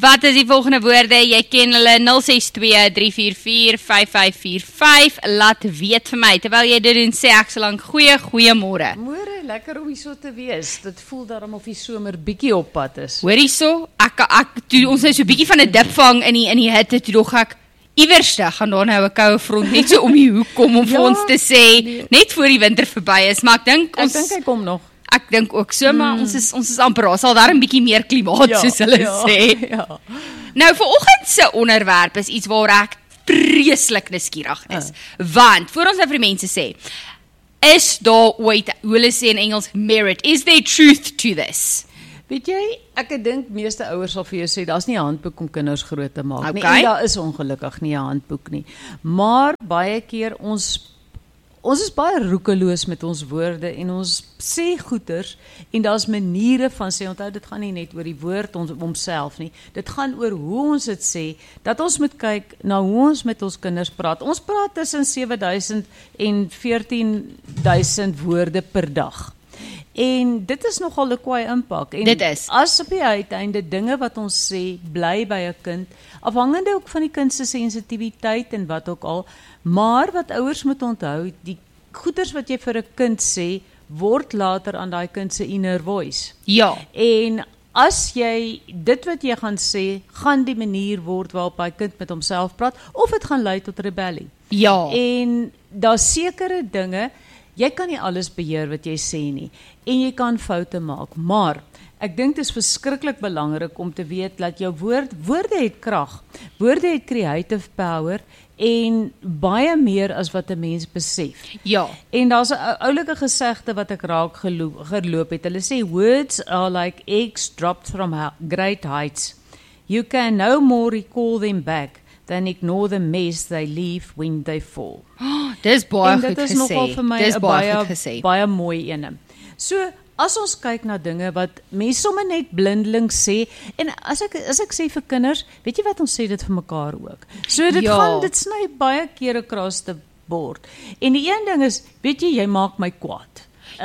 Wat is die volgende woorde? Jy ken hulle 062-344-5545. Laat weet vir my. Terwyl jy dit doen, sê ek so lank goeiemôre. Môre, lekker om hier so te wees. Dit voel daarom of die somer bietjie op pad is. Hoor hierso, toe ons nou so bietjie van 'n dip vang in die hitte, toe dog ek iewerste gaan daar nou 'n koue front net so om die hoek kom om vir ons te sê, net voor die winter verby is, maar ek dink hy kom nog. Ek dink ook so, maar ons is amper daar, sal daar 'n bietjie meer klimaat soos hulle sê. Ja. Nou, vanoggend se onderwerp is iets waar ek vreeslik nuuskierig is. Want, voor ons nou vir die mense sê, is daar ooit, hoe hulle sê in Engels, merit? Is there truth to this? Weet jy, ek dink meeste ouers sal vir jou sê, daar's nie 'n handboek om kinders groot te maak nie. Okay. En daar is ongelukkig nie 'n handboek nie. Maar baie keer ons is baie roekeloos met ons woorde en ons sê goeters en daar's maniere van sê, onthou dit gaan nie net oor die woord homself nie, dit gaan oor hoe ons dit sê, dat ons moet kyk na hoe ons met ons kinders praat. Ons praat tussen 7,000 en 14,000 woorde per dag. En dit is nogal 'n kwaai impak. En dit is. As op die uiteinde dinge wat ons sê, bly by 'n kind, afhangende ook van die kind se sensitiwiteit en wat ook al, maar wat ouers moet onthou, die goeters wat jy vir 'n kind sê, word later aan daai kind se inner voice. Ja. En as jy dit wat jy gaan sê, gaan die manier word waarop hy kind met homself praat, of dit gaan lei tot rebellie. Ja. En daar's sekere dinge, jy kan nie alles beheer wat jy sê nie, en jy kan foute maak, maar ek dink dit is verskriklik belangrik om te weet dat jou woorde het krag, woorde het creative power, en baie meer as wat 'n mens besef. Ja. En daar's 'n oulike gesegde wat ek raak geloop het. Hulle sê words are like eggs dropped from great heights. You can no more recall them back than ignore the mess they leave when they fall. Dis baie en goed dit is gesê. nogal vir my Dis 'n baie mooi ene. So as ons kyk na dinge wat mense sommer net blindelings sê, en as ek sê vir kinders, weet jy wat, ons sê dit vir mekaar ook. So dit sny baie keer across the board. En die een ding is, weet jy maak my kwaad.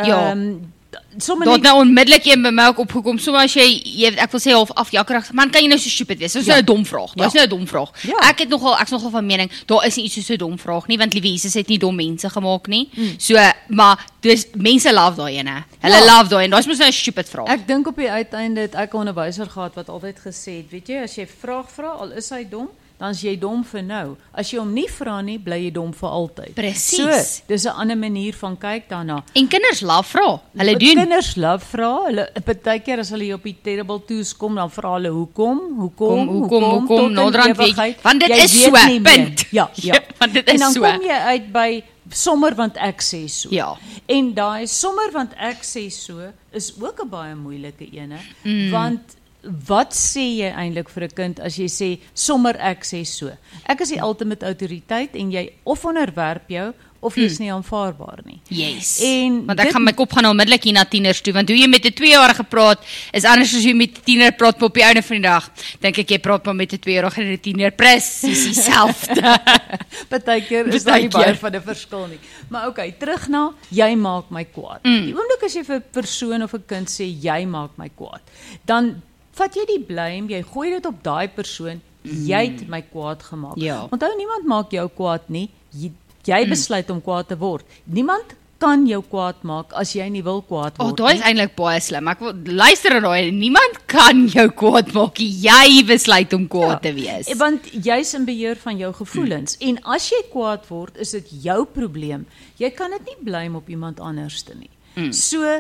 Dat nou onmiddellik een by my ook opgekom, so as jy ek wil sê half afjakkerig, man, kan jy nou so stupid wees? Dit is nou 'n dom vraag. Dit is nou 'n dom vraag. Ek is nogal van mening, daar is nie iets soos 'n dom vraag nie, want liewe Jesus het nie dom mense gemaak nie. So, maar dis mense love daai ene. Hulle love daai en daai is mos nou 'n stupid vraag. Ek dink op die uiteinde het ek 'n onderwyser gehad wat altyd gesê het, weet jy, as jy 'n vraag vra, al is hy dom, dan is jy dom vir nou. As jy hom nie vra nie, bly jy dom vir altyd. Presies. So, dis 'n ander manier van kyk daarna. En kinders love vra. Hulle doen. Kinders love vra. Hulle partykeer as hulle op die terrible twos kom, dan vra hulle hoekom, naderhand weet jy, want dit is so, punt. Ja. Want dit is so. En dan kom jy uit by sommer want ek sê so. Ja. En daai sommer want ek sê so is ook 'n baie moeilike ene, want wat sê jy eintlik vir 'n kind as jy sê sommer ek sê so? Ek is die ultimate autoriteit en jy of onderwerp jou of jy is nie aanvaarbaar nie. Yes. Want ek gaan my kop gaan onmiddellik hier na tieners toe, want hoe jy met 'n 2-jarige praat is anders as jy met 'n tiener praat, maar op die einde van die dag dink ek jy praat maar met 'n 2-jarige en 'n tiener presies dieselfde. Partykeer is daar nie baie van 'n verskil nie. Maar okay, terug na jy maak my kwaad. Die oomblik as jy vir 'n persoon of 'n kind sê jy maak my kwaad, dan vat jy die blame, jy gooi dit op daai persoon, jy het my kwaad gemaak. Onthou, niemand maak jou kwaad nie, jy besluit om kwaad te word. Niemand kan jou kwaad maak as jy nie wil kwaad word. Daai is eintlik baie slim. Ek wil luister na daai, niemand kan jou kwaad maak, jy besluit om kwaad te wees. Want jy's in beheer van jou gevoelens, en as jy kwaad word, is dit jou probleem. Jy kan dit nie blame op iemand anderste nie. So,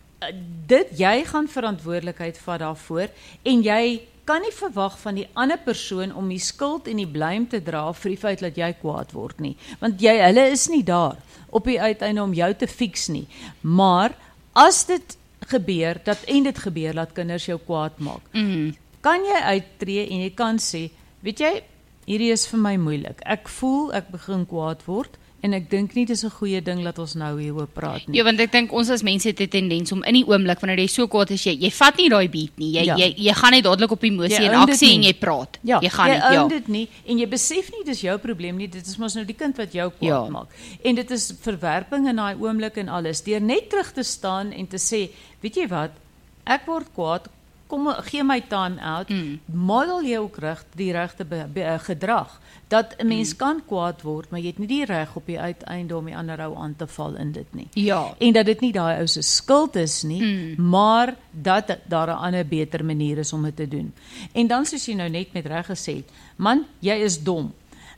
jy gaan verantwoordelikheid vat daarvoor, en jy kan nie verwag van die ander persoon om die skuld en die blame te dra vir die feit dat jy kwaad word nie. Want hulle is nie daar op die uiteinde om jou te fix nie. Maar as dit gebeur, laat kinders jou kwaad maak, kan jy uittreë en jy kan sê, weet jy, hierdie is vir my moeilik. Ek voel ek begin kwaad word, en ek dink nie dis 'n goeie ding dat ons nou hieroor praat nie. Ja, want ek dink ons as mense het 'n tendens om in die oomblik wanneer jy so kwaad is, jy vat nie daai beat nie. Jy gaan net dadelik op emosie en aksie en jy praat. Jy gaan nie. Jy own dit nie en jy besef nie dis jou probleem nie. Dit is mos nou die kind wat jou kwaad maak. En dit is verwerping in daai oomblik en alles. Deur net terug te staan en te sê, weet jy wat? Ek word kwaad. kom gee my time out, model jy ook die regte gedrag, dat 'n mens kan kwaad word, maar jy het nie die reg op die uiteinde om die ander ou aan te val in dit nie. Ja. En dat dit nie daai ou se skuld is nie, maar dat daar 'n ander beter manier is om dit te doen. En dan soos jy nou net met reg gesê het, man, jy is dom.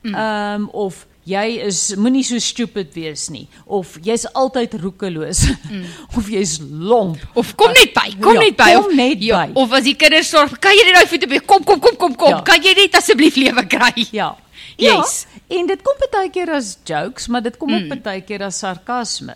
Of jy moenie so stupid wees nie, of jy's altyd roekeloos, of jy's lomp, of kom net by, of as die kinders sorg, kan jy net daai voete kom, kan jy net asseblief lewe kry? Ja. Yes. Ja, en dit kom baie keer as jokes, maar dit kom ook baie keer as sarkasme.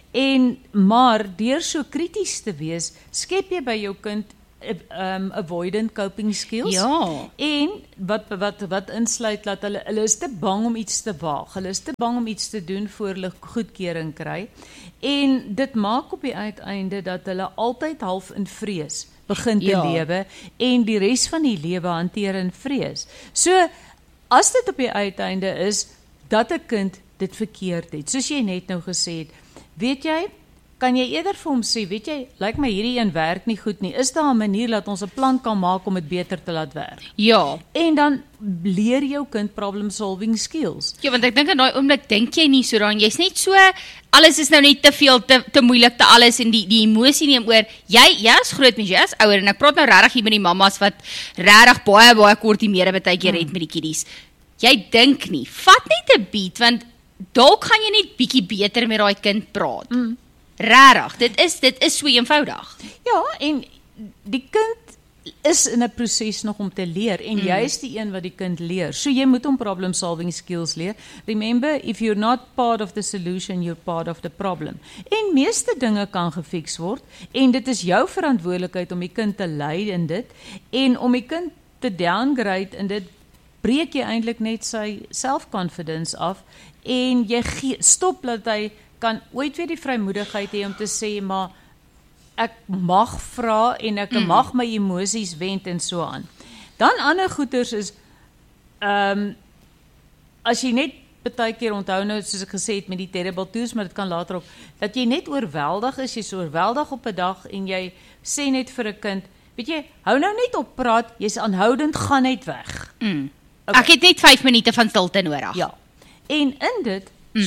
Maar deur so krities te wees, skep jy by jou kind avoidant coping skills. Ja. En wat insluit dat hulle is te bang om iets te waag. Hulle is te bang om iets te doen voor hulle goedkeuring kry. En dit maak op die uiteinde dat hulle altyd half in vrees begin te lewe en die res van die lewe hanteer in vrees. So as dit op die uiteinde is dat 'n kind dit verkeerd het, soos jy net nou gesê het, weet jy, kan jy eerder vir hom sê, weet jy, lyk my hierdie een werk nie goed nie, is daar 'n manier dat ons 'n plan kan maak om dit beter te laat werk? Ja. En dan leer jou kind problem solving skills. Ja, want ek dink in daai oomblik dink jy nie so daaraan, jy's net so, alles is nou net te veel, te moeilik, te alles, en die emosie neem oor, jy is groot mens, jy is ouer, en ek praat nou regtig hier met die mammas wat regtig baie koördineer baie keer het met die kiddies. Jy dink nie, vat net 'n beat, want dalk gaan jy net bietjie beter met daai kind praat. Rarig, dit is so eenvoudig. Ja, en die kind is in 'n proses nog om te leer, en jy is die een wat die kind leer. So jy moet hom problem solving skills leer. Remember, if you're not part of the solution, you're part of the problem. En meeste dinge kan gefiks word, en dit is jou verantwoordelikheid om die kind te lei in dit, en om die kind te downgrade in dit, breek jy eintlik net sy self-confidence af, en jy stop dat hy kan ooit weer die vrymoedigheid hê om te sê, maar ek mag vra en ek mag my emosies wend en so aan. Dan ander goeters is, as jy net baie keer onthou nou, soos ek gesê het met die terrible twos, maar dit kan later ook, dat jy net oorweldig is, jy's oorweldig op 'n dag, en jy sê net vir 'n kind, weet jy, hou nou net op praat, jy's aanhoudend, gaan net weg. Okay. Ek het net 5 minute van stilte nodig. Ja, en in dit,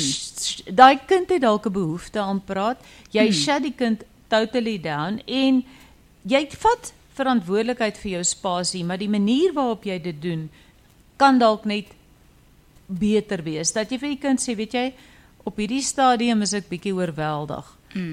daai kind het dalk 'n behoefte aan praat, jy shut die kind totally down, en jy vat verantwoordelikheid vir jou spasie, maar die manier waarop jy dit doen, kan dalk net beter wees, dat jy vir die kind sê, weet jy, op hierdie stadium is ek bietjie oorweldig,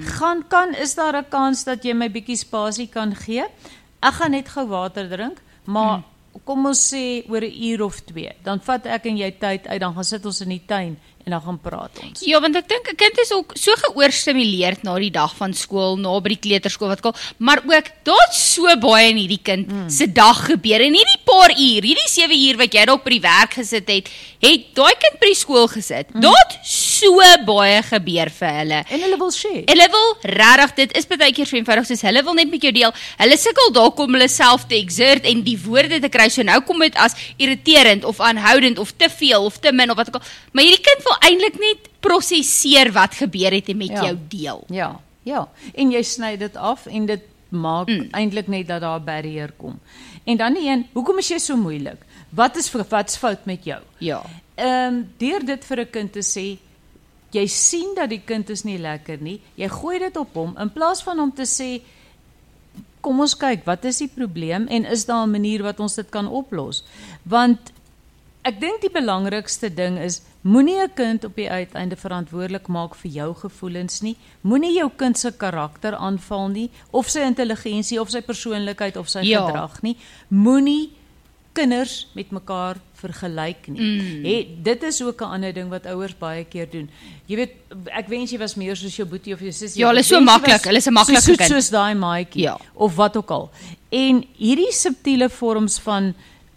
is daar 'n kans dat jy my bietjie spasie kan gee, ek gaan net gou water drink, maar kom ons sê oor 'n uur of 2, dan vat ek en jy tyd uit, dan gaan sit ons in die tuin, en dan gaan praat ons. Ja, want ek dink 'n kind is ook so geoorstimuleerd na die dag van skool, na by die kleuterskool wat kom, maar ook daar's so baie in hierdie kind se dag gebeur, en hierdie paar uur, hierdie 7 uur wat jy dalk by die werk gesit het daai kind by die skool gesit. Daar't so baie gebeur vir hulle. En hulle wil share. Hulle wil regtig, dit is baie keer so eenvoudig soos hulle wil net met jou deel. Hulle sukkel dalk om hulle self te exert en die woorde te kry, so nou kom dit as irriterend of aanhoudend of te veel of te min of wat ook al. Maar hierdie kind wil eintlik net prosesseer wat gebeur het en met jou deel. Ja, en jy sny dit af en dit maak eintlik net dat daar 'n barrier kom. En dan die een, hoekom is jy so moeilik? Wat's fout met jou? Ja. Deur dit vir 'n kind te sê, jy sien dat die kind is nie lekker nie, jy gooi dit op hom, in plaas van om te sê, kom ons kyk, wat is die probleem, en is daar 'n manier wat ons dit kan oplos? Want ek dink die belangrikste ding is, moenie 'n kind op die uiteinde verantwoordelik maak vir jou gevoelens nie, moenie jou kind se karakter aanval nie, of sy intelligensie, of sy persoonlikheid, of sy gedrag nie, moenie kinders met mekaar vergelyk nie. Dit is ook 'n ander ding wat ouers baie keer doen. Jy weet, ek wens jy was meer soos jou boetie of jou sussie. Ja, hulle is so maklik, hulle is 'n maklike kind. Soos daai maatjie, of wat ook al. En hierdie subtiele vorms van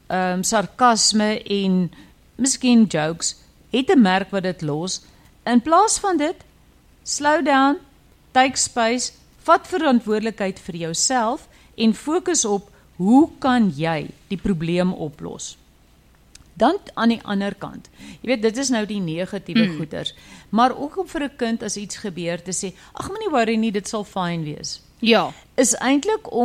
sarkasme en miskien jokes, het 'n merk wat dit los. In plaas van dit, slow down, take space, vat verantwoordelikheid vir jouself en fokus op hoe kan jy die probleem oplos. Dan aan die ander kant, jy weet, dit is nou die negatiewe goeders, maar ook om vir 'n kind as iets gebeur te sê, ag moenie worry nie, dit sal fyn wees. Ja. Is eintlik om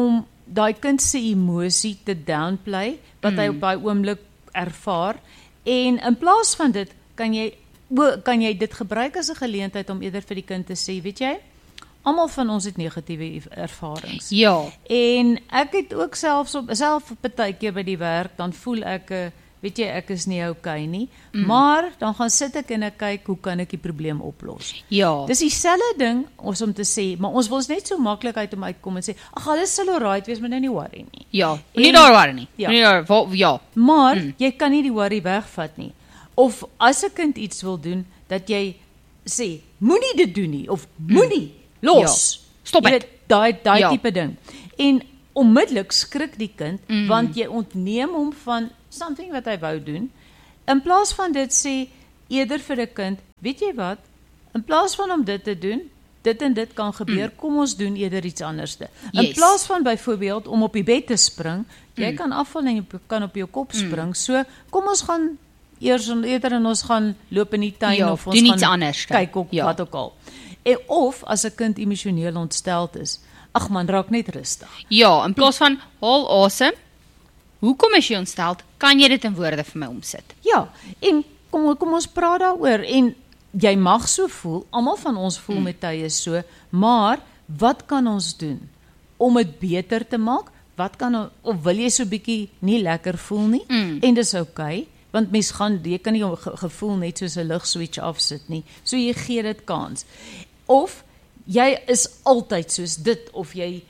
daai kind se emosie te downplay wat hy op daai oomblik ervaar, en in plaas van dit kan jy dit gebruik as 'n geleentheid om eerder vir die kind te sê, weet jy, almal van ons het negatiewe ervarings. Ja. En ek het ook self baie keer by die werk, dan voel ek, weet jy, ek is nie okay nie, maar dan gaan sit ek en ek kyk, hoe kan ek die probleem oplos? Ja. Dis dieselfde ding ons om te sê, maar ons wil net so maklik uitkom en sê, ag, alles sal alright wees, maar nou nie worry nie. Ja, nie daar worry nie. Ja. Nie daar, ja. Maar jy kan nie die worry wegvat nie. Of as 'n kind iets wil doen, dat jy sê, moenie dit doen nie, of moenie, los. Ja. Stop dit. Daai tipe ding. En onmiddellik skrik die kind, want jy ontneem hom van something wat hy wou doen. In plaas van dit sê eerder vir 'n kind, weet jy wat? In plaas van om dit te doen, dit en dit kan gebeur, kom ons doen eerder iets anderste. In plaas van byvoorbeeld om op die bed te spring, jy kan afval en jy kan op jou kop spring. So kom ons gaan eerder en ons gaan loop in die tuin of ons gaan anders, kyk op wat ook al. Of as 'n kind emosioneel ontsteld is, ag man, raak net rustig. Ja, in plaas van haal asem. Hoekom is jy ontsteld? Kan jy dit in woorde vir my omsit? Ja, en kom ons praat daaroor, en jy mag so voel, almal van ons voel met tye so, maar wat kan ons doen om dit beter te maak? Of wil jy so bietjie nie lekker voel nie? En dis okay, want jy kan nie jou gevoel net soos 'n ligswitch afsit nie. So jy gee dit kans. Of jy is altyd soos dit, of jy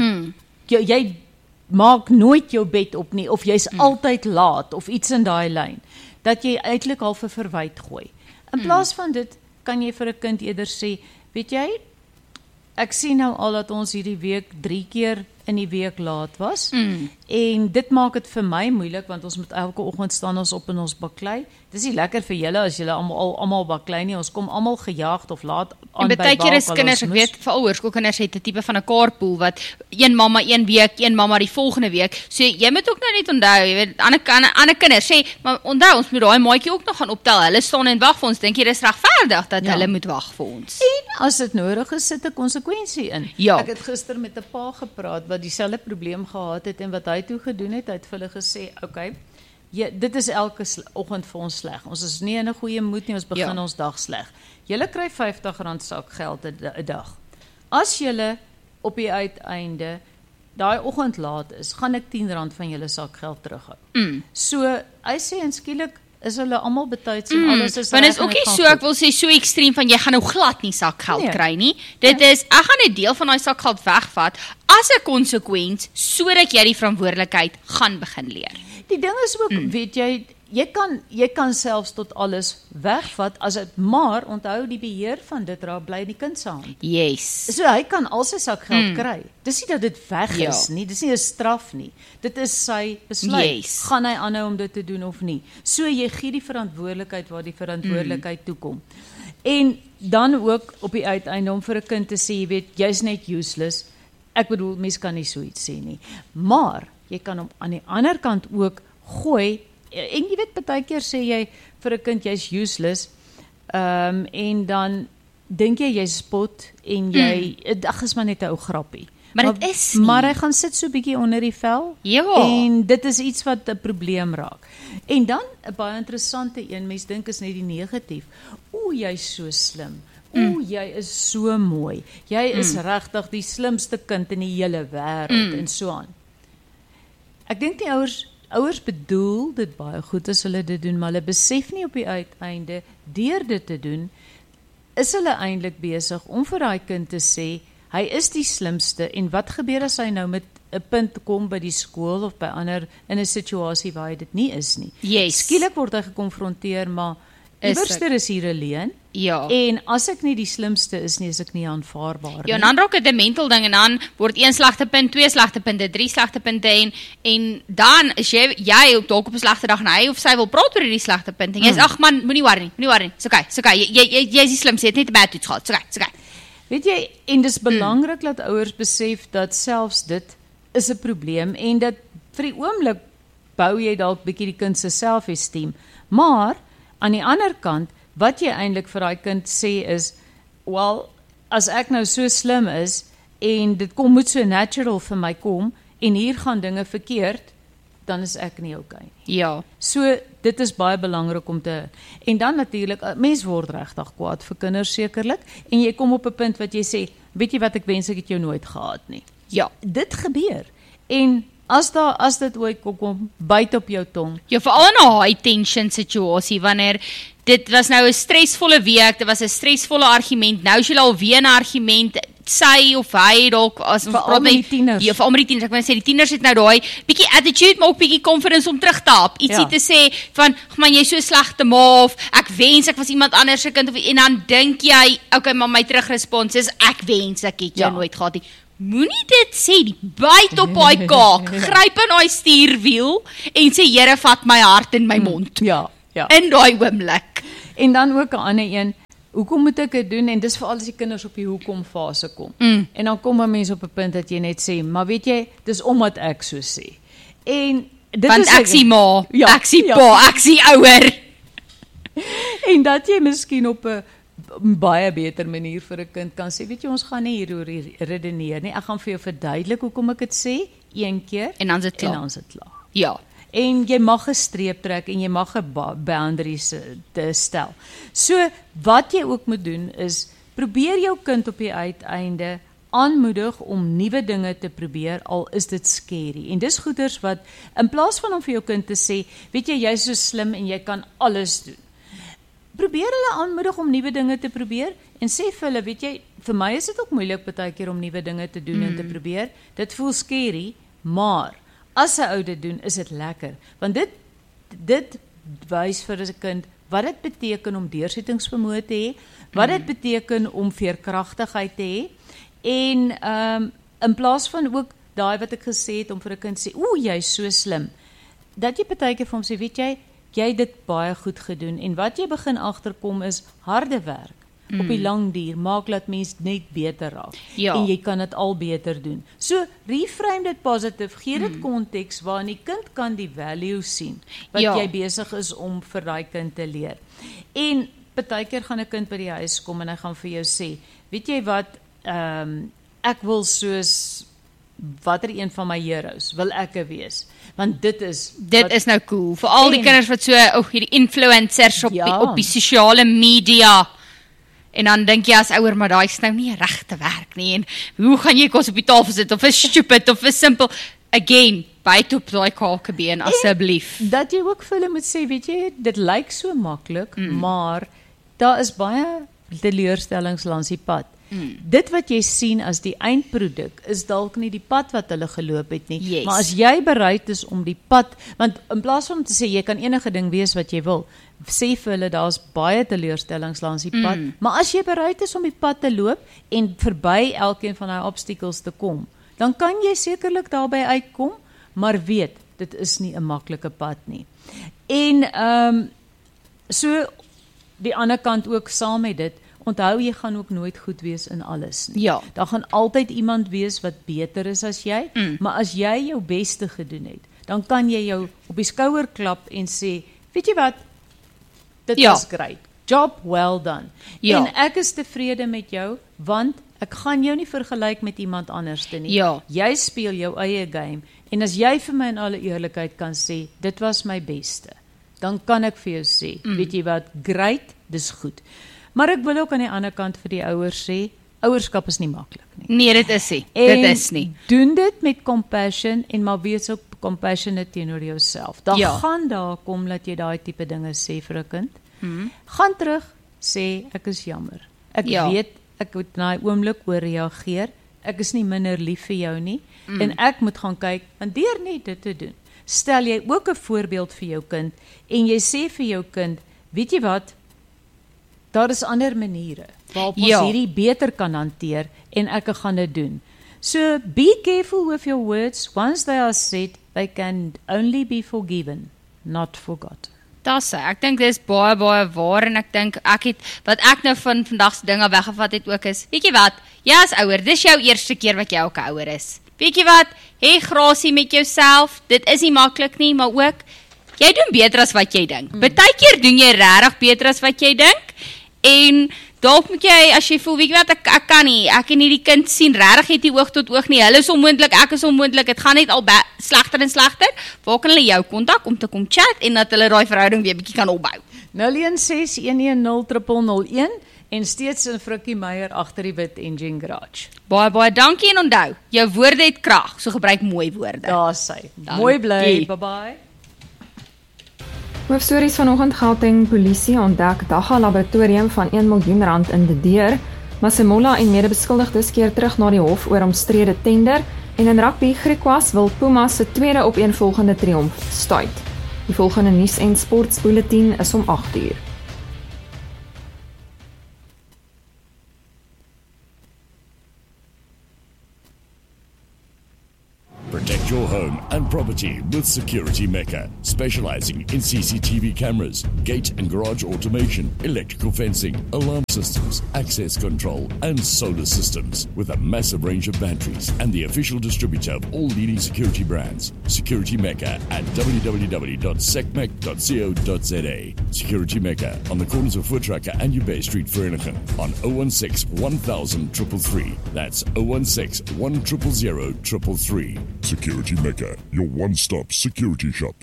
maak nooit jou bed op nie, of jy's altyd laat, of iets in daai lyn, dat jy eintlik al vir verwyte gooi. In plaas van dit, kan jy vir 'n kind eerder sê, weet jy, ek sien nou al dat ons hierdie week 3 keer in die week laat was, en dit maak dit vir my moeilik, want ons moet elke oggend staan ons op in ons baklei. Dis nie lekker vir julle as julle almal baklei nie, ons kom almal gejaagd of laat aan by baie keer is kinders, ek weet, veral hoërskoolkinders het 'n tipe van 'n carpool, wat een mamma een week, een mamma die volgende week, so jy moet ook nou net onthou, jy weet, ander kinders sê, maar onthou, ons moet daai maatjie ook nog gaan optel, hulle staan en wag vir ons, dink jy dis regverdig dat hulle moet wag vir ons? En as dit nodig is, sit 'n konsekwensie in. Ja. Ek het gister met 'n pa gepraat, wat dieselfde probleem gehad het, en wat hy toe gedoen het, hy het vir hulle gesê, okay, dit is elke oggend vir ons sleg. Ons is nie in 'n goeie moed nie, ons begin ons dag sleg. Julle kry R50 sakgeld 'n dag. As julle op die uiteinde daai oggend laat is, gaan ek R10 van julle sakgeld terughou. So, hy sê en skielik is hulle almal betyds en alles is want is ook nie so, ek wil sê, so ekstreem van jy gaan nou glad nie sakgeld kry nie. Dit is, ek gaan 'n deel van daai sakgeld wegvat as 'n konsekwens, sodat jy die verantwoordelikheid gaan begin leer. Die ding is ook, weet jy, jy kan selfs tot alles wegvat, maar onthou, die beheer van dit bly in die kind se hand. Yes. So hy kan al sy sakgeld kry. Dis nie dat dit weg is nie, dis nie 'n straf nie. Dit is sy besluit. Gaan hy aanhou om dit te doen of nie? So jy gee die verantwoordelikheid waar die verantwoordelikheid toekom. En dan ook op die uiteinde om vir 'n kind te sê, jy weet, jy's net useless. Ek bedoel, mens kan nie so iets sê nie. Maar jy kan hom aan die ander kant ook gooi. En jy weet, baie keer sê jy vir 'n kind, jy's useless, en dan dink jy spot, en jy, ag, is maar net 'n ou grappie. Maar dit is nie. Maar hy gaan sit so bietjie onder die vel, en dit is iets wat 'n probleem raak. En dan, 'n baie interessante een, mens dink is net die negatief. Jy's so slim. Jy is so mooi. Jy is regtig die slimste kind in die hele wêreld, en so aan. Ek dink die ouers bedoel dit baie goed as hulle dit doen, maar hulle besef nie op die uiteinde, deur dit te doen, is hulle eintlik besig om vir daai kind te sê, hy is die slimste, en wat gebeur as hy nou met 'n punt kom by die skool of by ander in 'n situasie waar hy dit nie is nie. Skielik word hy gekonfronteer, maar iewers is hier 'n leuen. En as ek nie die slimste is nie, is ek nie aanvaarbaar nie. En dan raak dit 'n mental ding, en dan word 1 slegte punt, 2 slegte punte, 3 slegte punte, en dan is jy op dalk op 'n slegte dag, en hy of sy wil praat oor hierdie slegte punt, en jy sê, ag man, moenie worry nie, it's okay, jy is die slimste, jy het net 'n bad toets gehad, it's okay. Weet jy, en dis belangrik dat ouers besef dat selfs dit is 'n probleem, en dat vir die oomblik bou jy dalk bietjie die kind se self-esteem, maar aan die ander kant, wat jy eintlik vir daai kind sê is, wel, as ek nou so slim is, en dit moet so natural vir my kom, en hier gaan dinge verkeerd, dan is ek nie okay nie. Ja. So dit is baie belangrik om te en dan natuurlik mens word regtig kwaad vir kinders sekerlik en jy kom op 'n punt wat jy sê, weet jy wat ek wens ek het jou nooit gehad nie. Ja, dit gebeur. En as dit ooit kom, byt op jou tong. Ja, veral in 'n high tension situasie wanneer dit was nou 'n stresvolle week, dit was 'n stresvolle argument. Nou is jy al weer 'n argument sy of hy dalk as ons praat met die tieners. Ja, veral met die tieners. Ek wil sê die tieners het nou daai bietjie attitude maar ook bietjie confidence om terug te hap. Ietsie te sê van, "Man, jy's so slegte ma of ek wens ek was iemand anders se kind of en dan dink jy, okay, maar my terugrespons is ek wens ek het jou nooit gehad nie." Moenie dit sê, die byt op daai kaak, gryp in daai stuurwiel en sê, Here, vat my hart in my mond. Ja. In daai oomblik. En dan ook 'n ander een, hoekom moet ek dit doen? En dis veral as die kinders op die hoekom fase kom. En dan kom 'n mens op 'n punt dat jy net sê, maar weet jy, dis omdat ek so sê. En dit want is ek sien ma, ek sien pa, ek sien ouer. En dat jy miskien op 'n baie beter manier vir 'n kind kan sê, weet jy, ons gaan nie hieroor redeneer nie. Ek gaan vir jou verduidelik hoekom ek dit sê, een keer en dan is dit klaar. Ja. En jy mag 'n streep trek en jy mag 'n boundaries te stel. So wat jy ook moet doen is probeer jou kind op die uiteinde aanmoedig om nuwe dinge te probeer, al is dit scary. En dis goeders wat in plaas van om vir jou kind te sê, weet jy, jy's so slim en jy kan alles doen. Probeer hulle aanmoedig om nuwe dinge te probeer en sê vir hulle, weet jy, vir my is dit ook moeilik baie keer om nuwe dinge te doen en te probeer. Dit voel scary, maar as 'n ou dit doen, is dit lekker. Want dit wys vir 'n kind wat dit beteken om deursettingsvermoë te hê, wat dit beteken om veerkragtigheid te hê. En in plaas van ook daai wat ek gesê het om vir 'n kind sê, jy's so slim. Dat jy partykeer vir hom sê, weet jy het dit baie goed gedoen en wat jy begin agterkom is harde werk. Op die lang duur maak laat mens net beter raak. Ja. En jy kan dit al beter doen. So reframe dit positief, gee dit konteks waarin die kind kan die value sien wat jy besig is om vir daai kind te leer. En partykeer gaan 'n kind by die huis kom en hy gaan vir jou sê, weet jy wat, ek wil soos watter een van my heroes wil ek wees. Want dit is nou cool. Vir al die kinders wat so hierdie influencers op die sosiale media. En dan dink jy as ouer, maar daai is nou nie regte werk nie. En hoe gaan jy kos op die tafel sit of is stupid of is simpel? Again, byt op daai kakebeen asseblief. Dat jy ook vir hulle moet sê, weet jy, dit lyk so maklik, maar daar is baie teleurstellings langs die pad. Dit wat jy sien as die eindproduk is dalk nie die pad wat hulle geloop het nie, maar as jy bereid is om die pad, want in plaas van om te sê jy kan enige ding wees wat jy wil, sê vir hulle daar's baie teleurstellings langs die pad, maar as jy bereid is om die pad te loop en verby elkeen van daai obstacles te kom, dan kan jy sekerlik daarby uitkom, maar weet, dit is nie 'n maklike pad nie. En so die ander kant ook saam met dit, onthou jy gaan ook nooit goed wees in alles nie. Ja. Daar gaan altyd iemand wees wat beter is as jy, maar as jy jou beste gedoen het, dan kan jy jou op die skouer klap en sê, weet jy wat, dit was great, job well done. En ek is tevrede met jou, want ek gaan jou nie vergelyk met iemand anders te nie. Jy speel jou eie game, en as jy vir my in alle eerlikheid kan sê, dit was my beste, dan kan ek vir jou sê, weet jy wat, great, dis goed. Maar ek wil ook aan die ander kant vir die ouers sê, ouerskap is nie maklik nie. Nee, dit is nie. Dit is nie. Doen dit met compassion en maar wees ook compassionate teenoor jouself. Dan gaan daar kom dat jy daai tipe dinge sê vir 'n kind. Gaan terug, sê ek is jammer. Ek weet ek moet na 'n oomblik ooreageer. Ek is nie minder lief vir jou nie en ek moet gaan kyk en deur net dit te doen. Stel jy ook 'n voorbeeld vir jou kind en jy sê vir jou kind, weet jy wat? Daar is ander maniere waarop ons hierdie beter kan hanteer en ek gaan dit doen. So be careful with your words. Once they are said, they can only be forgiven, not forgotten. Ek dink dis baie waar en ek dink wat ek nou van vandag se dinge weggevat het ook is, weet jy wat? Jy as ouer, dis jou eerste keer wat jy ook 'n ouer is. Weet jy wat? Hê grasie met jouself. Dit is nie maklik nie, maar ook jy doen beter as wat jy dink. Partykeer doen jy regtig beter as wat jy dink. En dalk moet jy, as jy voel, weet jy wat, ek kan nie, ek en hierdie kind sien, regtig het die oog tot oog nie, hulle is onmoontlik, ek is onmoontlik, het gaan net al slegter en slegter, waar kan hulle jou kontak om te kom chat, en dat hulle daai verhouding weer bietjie kan opbou? 016-110-0001 en steeds in Frikkie Meyer agter die Wit Engine Garage. Baie dankie en onthou, jou woorde het krag, so gebruik mooi woorde. Daar sy, mooi bly, bye-bye. Hoofstories vanoggend: Gauteng polisie ontdek dagga laboratorium van R1 miljoen in De Deur. Masemola en medebeskuldigdes keer terug na die hof oor omstrede tender. En in rugby, Griquas wil Pumas se tweede opeenvolgende triomf stuit. Die volgende nuus en sportbulletin is om 8:00. Protect your home and property with Security Mecca, specializing in CCTV cameras, gate and garage automation, electrical fencing, alarm systems, access control, and solar systems, with a massive range of batteries, and the official distributor of all leading security brands. Security Mecca at www.secmec.co.za. Security Mecca on the corners of Voortrekker and Ubay Street, Vereniging, on 016 1000 333. That's 016 1000 333. Security Mecca, your one-stop security shop.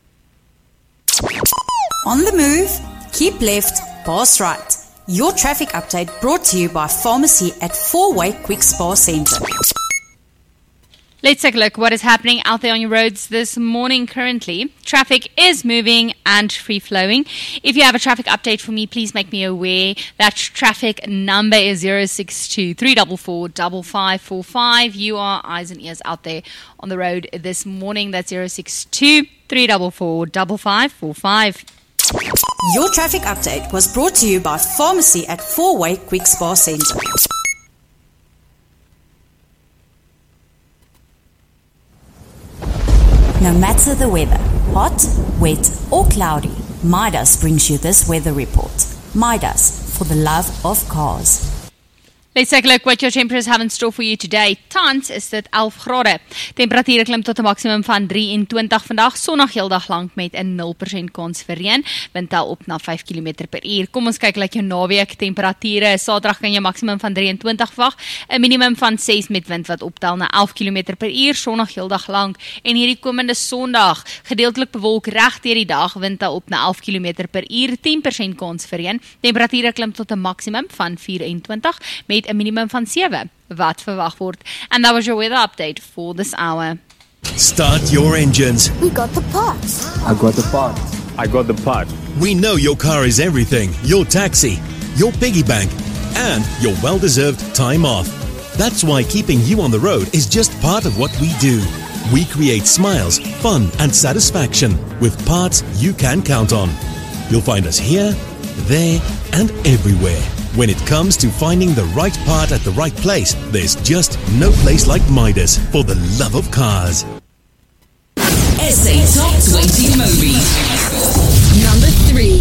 On the move, keep left, pass right. Your traffic update brought to you by Pharmacy at Four-Way Quick Spa Centre. Let's take a look what is happening out there on your roads this morning currently. Traffic is moving and free-flowing. If you have a traffic update for me, please make me aware. That traffic number is 062 344 5545. You are eyes and ears out there on the road this morning. That's 062 344 5545. Your traffic update was brought to you by Pharmacy at Four-Way Quick Spa Centre. No matter the weather, hot, wet or cloudy, Midas brings you this weather report. Midas, for the love of cars. Let's take a look what your temperatures have in store for you today. Tans is dit 11 grade. Temperature klim tot 'n maksimum van 23 vandag. Sonnig heeldag lank met 'n 0% kans vir reën. Wind tel op na 5 km/h. Kom ons kyk like jou naweek temperature. Saterdag kan jy maksimum van 23 verwag, 'n minimum van 6 met wind wat optel na 11 km/h. Sonnig heeldag lank. En hierdie komende Sondag, gedeeltelik bewolk reg deur die dag, wind tel op na 11 km/h, 10% kans vir reën. Temperature klim tot 'n maksimum van 24 met 'n minimum van 7 wat verwag word. And that was your weather update for this hour. Start your engines. We got the parts. I got the part. I got the part. We know your car is everything. Your taxi, your piggy bank, and your well-deserved time off. That's why keeping you on the road is just part of what we do. We create smiles, fun, and satisfaction with parts you can count on. You'll find us here, there, and everywhere. When it comes to finding the right part at the right place, there's just no place like Midas, for the love of cars. SA Top 20 Movies. Number 3.